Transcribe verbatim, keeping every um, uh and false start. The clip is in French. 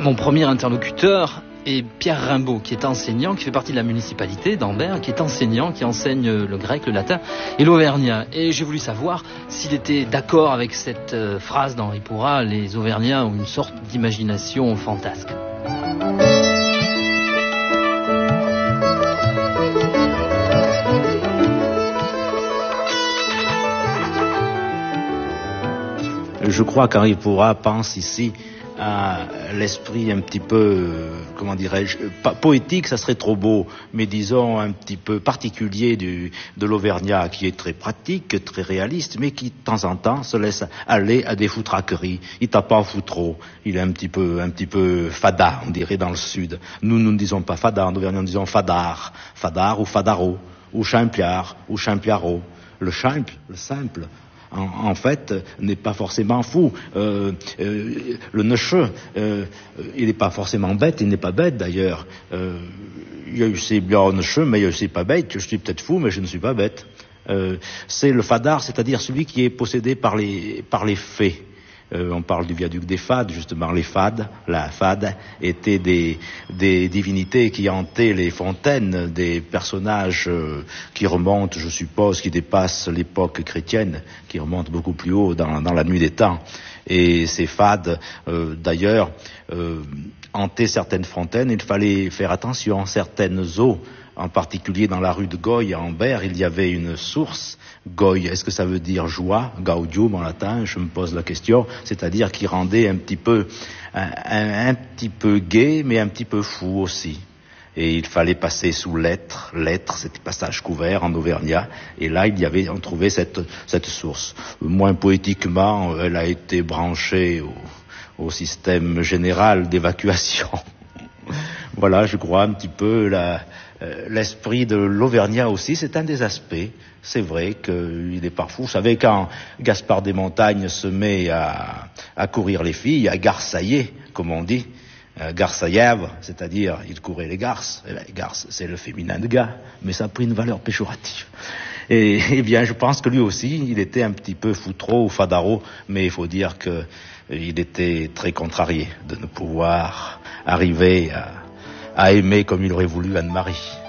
Mon premier interlocuteur est Pierre Rimbaud, qui est enseignant, qui fait partie de la municipalité d'Ambert, qui est enseignant, qui enseigne le grec, le latin et l'auvergnat. Et j'ai voulu savoir s'il était d'accord avec cette euh, phrase d'Henri Pourrat, les Auvergnats ont une sorte d'imagination fantasque. Je crois qu'Henri Pourrat pense ici à l'esprit un petit peu, euh, comment dirais-je, pas poétique, ça serait trop beau, mais disons un petit peu particulier du, de l'Auvergnat, qui est très pratique, très réaliste, mais qui de temps en temps se laisse aller à des foutraqueries. Il tape pas fou trop, il est un petit peu, un petit peu fada, on dirait dans le sud. Nous, nous ne disons pas fada, en Auvergnat, nous disons fadar, fadar ou fadaro, ou champiard, ou champiaro. Le simple, le simple. En, en fait, n'est pas forcément fou. Euh, euh, le necheux, euh, il n'est pas forcément bête, il n'est pas bête d'ailleurs. Euh, il y a eu ces bien necheux, mais il y a eu ces pas bêtes. Je suis peut-être fou, mais je ne suis pas bête. Euh, c'est le fadard, c'est-à-dire celui qui est possédé par les, par les fées. Euh, on parle du viaduc des fades, justement. Les fades, la fade, étaient des, des divinités qui hantaient les fontaines, des personnages euh, qui remontent, je suppose, qui dépassent l'époque chrétienne, qui remontent beaucoup plus haut dans, dans la nuit des temps. Et ces fades, euh, d'ailleurs, euh, hantaient certaines fontaines. Il fallait faire attention. Certaines eaux, en particulier dans la rue de Goy à Ambert, il y avait une source. Goy, est-ce que ça veut dire joie, gaudium en latin? Je me pose la question, c'est-à-dire qui rendait un petit peu, un, un, un petit peu gai, mais un petit peu fou aussi. Et il fallait passer sous l'être, l'être, c'était passage couvert en auvergnat, et là il y avait, on trouvait cette, cette source. Moins poétiquement, elle a été branchée au, au système général d'évacuation. Voilà, je crois un petit peu la, euh, l'esprit de l'Auvergnat aussi, c'est un des aspects. C'est vrai qu'il est parfois. Vous savez, quand Gaspard des Montagnes se met à, à courir les filles, à garçailler, comme on dit, euh, garçaillèvre, c'est-à-dire il courait les garces. Et ben, les garces, c'est le féminin de gars, mais ça a pris une valeur péjorative. Et, eh bien, je pense que lui aussi, il était un petit peu foutreau ou fadaro, mais il faut dire que euh, il était très contrarié de ne pouvoir arriver à, à aimer comme il aurait voulu Anne-Marie.